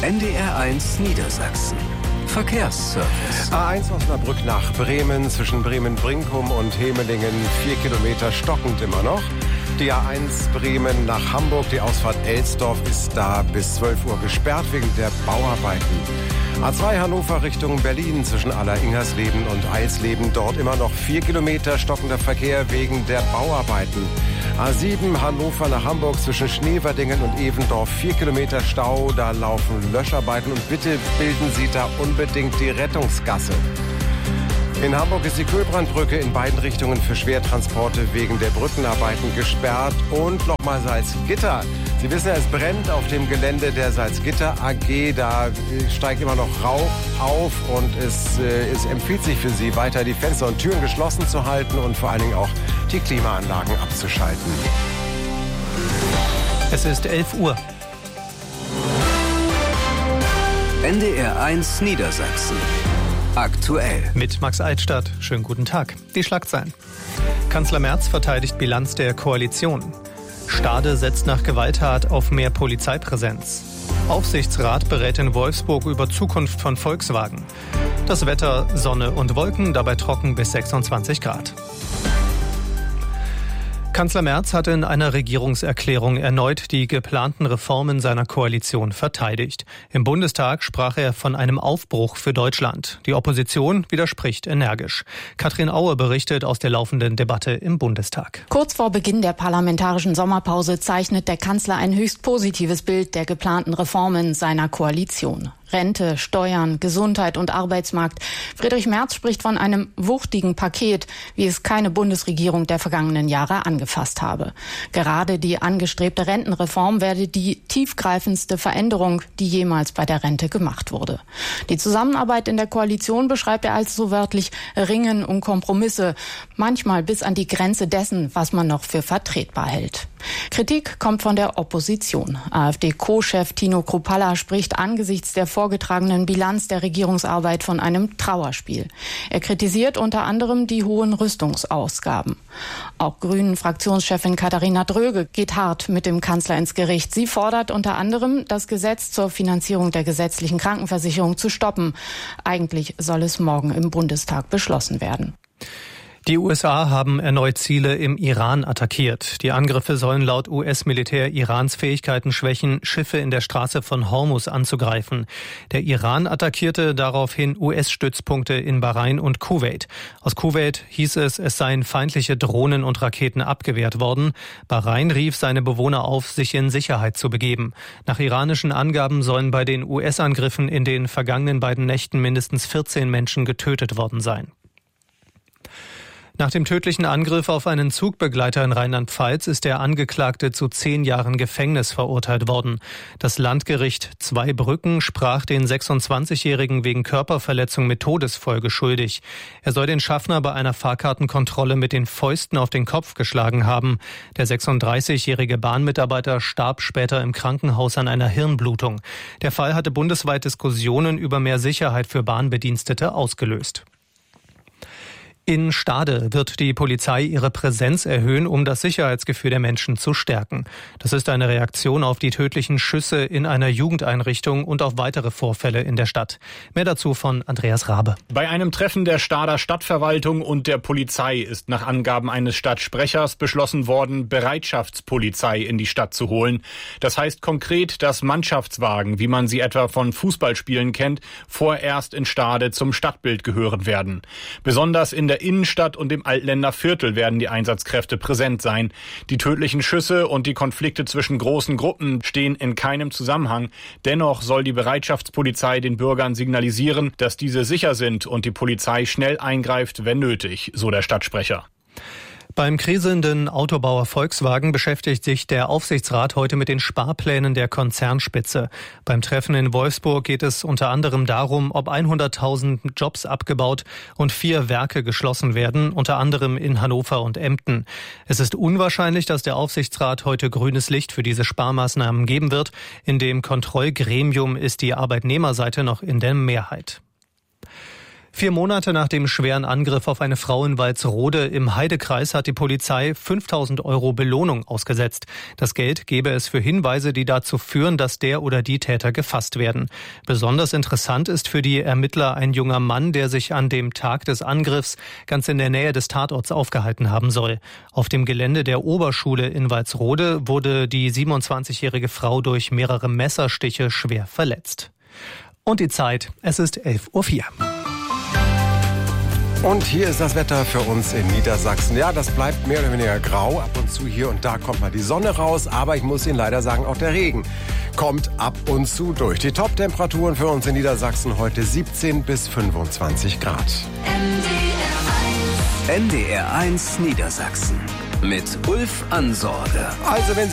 NDR1 Niedersachsen. Verkehrsservice. A1 Osnabrück nach Bremen, zwischen Bremen-Brinkum und Hemelingen 4 Kilometer stockend immer noch. Die A1 Bremen nach Hamburg, die Ausfahrt Elsdorf ist da bis 12 Uhr gesperrt wegen der Bauarbeiten. A2 Hannover Richtung Berlin zwischen Aller-Ingersleben und Eisleben, dort immer noch 4 Kilometer stockender Verkehr wegen der Bauarbeiten. A7 Hannover nach Hamburg zwischen Schneverdingen und Evendorf 4 Kilometer Stau, da laufen Löscharbeiten und bitte bilden Sie da unbedingt die Rettungsgasse. In Hamburg ist die Kühlbrandbrücke in beiden Richtungen für Schwertransporte wegen der Brückenarbeiten gesperrt. Und nochmal Salzgitter. Sie wissen ja, es brennt auf dem Gelände der Salzgitter AG. Da steigt immer noch Rauch auf und es empfiehlt sich für Sie, weiter die Fenster und Türen geschlossen zu halten und vor allen Dingen auch die Klimaanlagen abzuschalten. Es ist 11 Uhr. NDR1 Niedersachsen. Aktuell. Mit Max Eitstadt. Schönen guten Tag. Die Schlagzeilen. Kanzler Merz verteidigt Bilanz der Koalition. Stade setzt nach Gewalttat auf mehr Polizeipräsenz. Aufsichtsrat berät in Wolfsburg über Zukunft von Volkswagen. Das Wetter, Sonne und Wolken, dabei trocken bis 26 Grad. Kanzler Merz hatte in einer Regierungserklärung erneut die geplanten Reformen seiner Koalition verteidigt. Im Bundestag sprach er von einem Aufbruch für Deutschland. Die Opposition widerspricht energisch. Katrin Aue berichtet aus der laufenden Debatte im Bundestag. Kurz vor Beginn der parlamentarischen Sommerpause zeichnet der Kanzler ein höchst positives Bild der geplanten Reformen seiner Koalition. Rente, Steuern, Gesundheit und Arbeitsmarkt. Friedrich Merz spricht von einem wuchtigen Paket, wie es keine Bundesregierung der vergangenen Jahre angefasst habe. Gerade die angestrebte Rentenreform werde die tiefgreifendste Veränderung, die jemals bei der Rente gemacht wurde. Die Zusammenarbeit in der Koalition beschreibt er als so wörtlich Ringen um Kompromisse, manchmal bis an die Grenze dessen, was man noch für vertretbar hält. Kritik kommt von der Opposition. AfD-Co-Chef Tino Kruppalla spricht angesichts der vorgetragenen Bilanz der Regierungsarbeit von einem Trauerspiel. Er kritisiert unter anderem die hohen Rüstungsausgaben. Auch Grünen-Fraktionschefin Katharina Dröge geht hart mit dem Kanzler ins Gericht. Sie fordert unter anderem, das Gesetz zur Finanzierung der gesetzlichen Krankenversicherung zu stoppen. Eigentlich soll es morgen im Bundestag beschlossen werden. Die USA haben erneut Ziele im Iran attackiert. Die Angriffe sollen laut US-Militär Irans Fähigkeiten schwächen, Schiffe in der Straße von Hormuz anzugreifen. Der Iran attackierte daraufhin US-Stützpunkte in Bahrain und Kuwait. Aus Kuwait hieß es, es seien feindliche Drohnen und Raketen abgewehrt worden. Bahrain rief seine Bewohner auf, sich in Sicherheit zu begeben. Nach iranischen Angaben sollen bei den US-Angriffen in den vergangenen beiden Nächten mindestens 14 Menschen getötet worden sein. Nach dem tödlichen Angriff auf einen Zugbegleiter in Rheinland-Pfalz ist der Angeklagte zu 10 Jahren Gefängnis verurteilt worden. Das Landgericht Zweibrücken sprach den 26-Jährigen wegen Körperverletzung mit Todesfolge schuldig. Er soll den Schaffner bei einer Fahrkartenkontrolle mit den Fäusten auf den Kopf geschlagen haben. Der 36-jährige Bahnmitarbeiter starb später im Krankenhaus an einer Hirnblutung. Der Fall hatte bundesweit Diskussionen über mehr Sicherheit für Bahnbedienstete ausgelöst. In Stade wird die Polizei ihre Präsenz erhöhen, um das Sicherheitsgefühl der Menschen zu stärken. Das ist eine Reaktion auf die tödlichen Schüsse in einer Jugendeinrichtung und auf weitere Vorfälle in der Stadt. Mehr dazu von Andreas Rabe. Bei einem Treffen der Stader Stadtverwaltung und der Polizei ist nach Angaben eines Stadtsprechers beschlossen worden, Bereitschaftspolizei in die Stadt zu holen. Das heißt konkret, dass Mannschaftswagen, wie man sie etwa von Fußballspielen kennt, vorerst in Stade zum Stadtbild gehören werden. Besonders in der Innenstadt und im Altländer Viertel werden die Einsatzkräfte präsent sein. Die tödlichen Schüsse und die Konflikte zwischen großen Gruppen stehen in keinem Zusammenhang. Dennoch soll die Bereitschaftspolizei den Bürgern signalisieren, dass diese sicher sind und die Polizei schnell eingreift, wenn nötig, so der Stadtsprecher. Beim kriselnden Autobauer Volkswagen beschäftigt sich der Aufsichtsrat heute mit den Sparplänen der Konzernspitze. Beim Treffen in Wolfsburg geht es unter anderem darum, ob 100.000 Jobs abgebaut und 4 Werke geschlossen werden, unter anderem in Hannover und Emden. Es ist unwahrscheinlich, dass der Aufsichtsrat heute grünes Licht für diese Sparmaßnahmen geben wird. In dem Kontrollgremium ist die Arbeitnehmerseite noch in der Mehrheit. 4 Monate nach dem schweren Angriff auf eine Frau in Walsrode im Heidekreis hat die Polizei 5.000 € Belohnung ausgesetzt. Das Geld gebe es für Hinweise, die dazu führen, dass der oder die Täter gefasst werden. Besonders interessant ist für die Ermittler ein junger Mann, der sich an dem Tag des Angriffs ganz in der Nähe des Tatorts aufgehalten haben soll. Auf dem Gelände der Oberschule in Walsrode wurde die 27-jährige Frau durch mehrere Messerstiche schwer verletzt. Und die Zeit, es ist 11:04 Uhr. Und hier ist das Wetter für uns in Niedersachsen. Ja, das bleibt mehr oder weniger grau. Ab und zu hier und da kommt mal die Sonne raus. Aber ich muss Ihnen leider sagen, auch der Regen kommt ab und zu durch. Die Top-Temperaturen für uns in Niedersachsen heute 17 bis 25 Grad. NDR 1 Niedersachsen mit Ulf Ansorge. Also wenn Sie